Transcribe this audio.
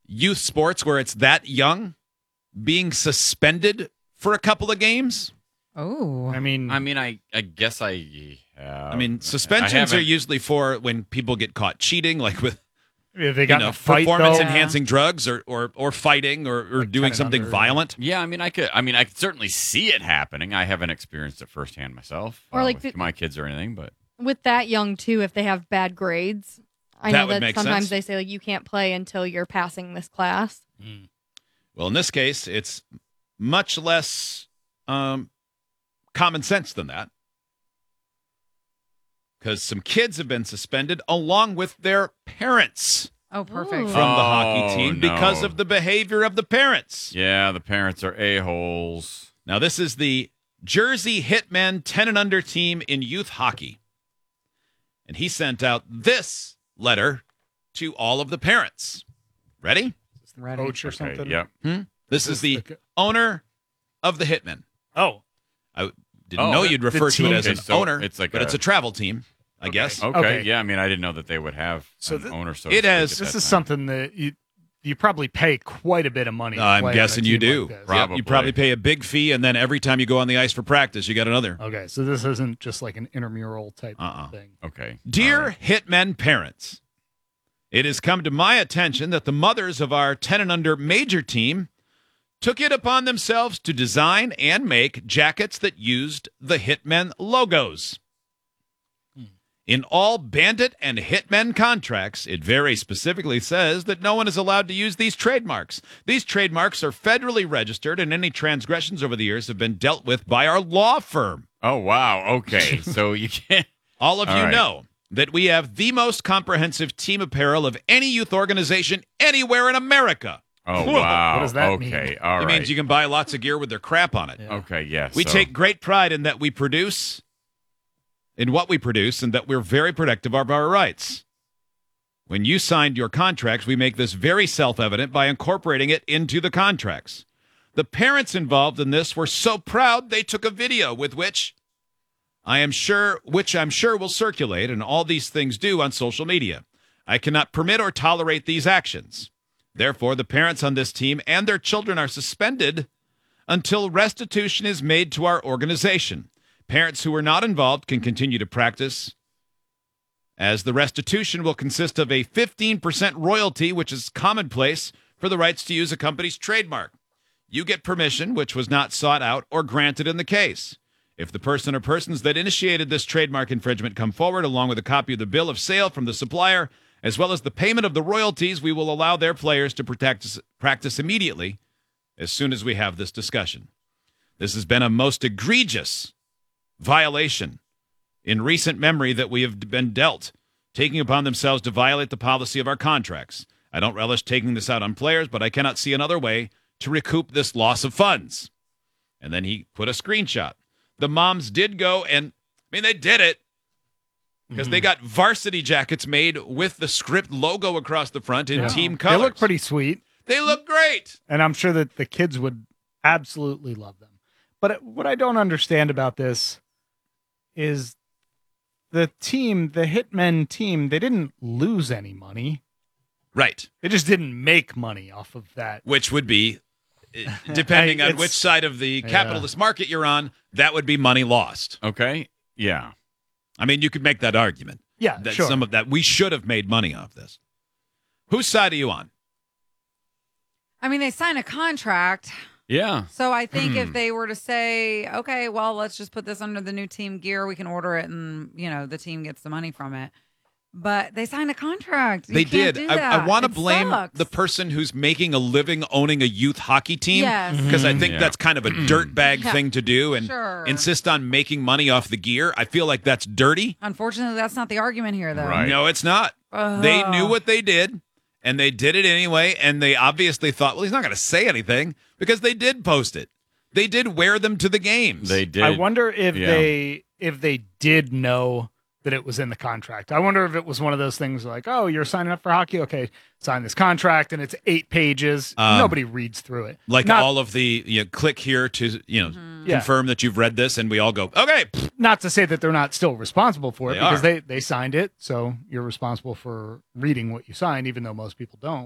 youth sports where it's that young being suspended for a couple of games? Oh. I mean, I guess suspensions are usually for when people get caught cheating, like with they got in a fight, performance-enhancing drugs or fighting or like doing something violent. Yeah, I could certainly see it happening. I haven't experienced it firsthand myself, or like with my kids or anything, but with that young too, if they have bad grades, I know that sometimes they say like you can't play until you're passing this class. Mm. Well, in this case, it's much less common sense than that, because some kids have been suspended along with their parents. Oh, perfect. From the hockey team because of the behavior of the parents. Yeah, the parents are a-holes. Now, this is the Jersey Hitmen 10 and under team in youth hockey. And he sent out this letter to all of the parents. Ready? Coach or something? Yep. This is the owner of the Hitmen. Oh. I didn't know you'd refer to it as an owner, it's like but it's a travel team, I guess. Okay. Yeah, I didn't know that they would have an owner. So this is something that you probably pay quite a bit of money. I'm guessing you do. Like probably. You probably pay a big fee, and then every time you go on the ice for practice, you get another. Okay, so this isn't just like an intramural type thing. Okay. Dear Hitmen parents, it has come to my attention that the mothers of our 10 and under major team took it upon themselves to design and make jackets that used the Hitmen logos. In all Bandit and Hitmen contracts, it very specifically says that no one is allowed to use these trademarks. These trademarks are federally registered, and any transgressions over the years have been dealt with by our law firm. Oh, wow. Okay. So you can't. All of you know that we have the most comprehensive team apparel of any youth organization anywhere in America. Oh, wow. What does that mean? Okay. All right. It means you can buy lots of gear with their crap on it. Yeah. Okay, yes. We take great pride in that we produce, in what we produce, and that we're very protective of our rights. When you signed your contracts, we make this very self-evident by incorporating it into the contracts. The parents involved in this were so proud they took a video with which I'm sure will circulate, and all these things do on social media. I cannot permit or tolerate these actions. Therefore, the parents on this team and their children are suspended until restitution is made to our organization. Parents who are not involved can continue to practice, as the restitution will consist of a 15% royalty, which is commonplace for the rights to use a company's trademark. You get permission, which was not sought out or granted in the case. If the person or persons that initiated this trademark infringement come forward along with a copy of the bill of sale from the supplier, as well as the payment of the royalties, we will allow their players to practice immediately as soon as we have this discussion. This has been a most egregious violation in recent memory that we have been dealt, taking upon themselves to violate the policy of our contracts. I don't relish taking this out on players, but I cannot see another way to recoup this loss of funds. And then he put a screenshot. The moms did go and, they did it. Because they got varsity jackets made with the script logo across the front in team colors. They look pretty sweet. They look great. And I'm sure that the kids would absolutely love them. But what I don't understand about this is the team, the Hitmen team, they didn't lose any money. Right. They just didn't make money off of that. Which would be, depending on which side of the capitalist market you're on, that would be money lost. Okay. Yeah. You could make that argument. Yeah, that sure. Some of that, we should have made money off this. Whose side are you on? They sign a contract. Yeah. So I think if they were to say, okay, well, let's just put this under the new team gear, we can order it and, the team gets the money from it. But they signed a contract. They did. I want to blame the person who's making a living owning a youth hockey team. Yes. Because I think that's kind of a dirtbag thing to do and insist on making money off the gear. I feel like that's dirty. Unfortunately, that's not the argument here, though. Right. No, it's not. They knew what they did, and they did it anyway, and they obviously thought, well, he's not going to say anything, because they did post it. They did wear them to the games. They did. I wonder if they did know that it was in the contract. I wonder if it was one of those things like, oh, you're signing up for hockey? Okay, sign this contract, and it's 8 pages. Nobody reads through it. Like all of the, click here to, confirm that you've read this, and we all go, okay. Not to say that they're not still responsible for it, They because are. they signed it, so you're responsible for reading what you signed, even though most people don't.